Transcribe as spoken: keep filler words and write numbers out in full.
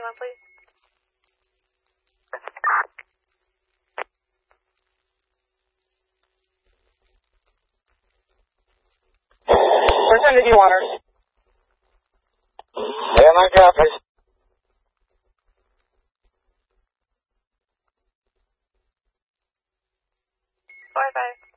one, please. Which one did you want her? Yeah, my copy. Four, five.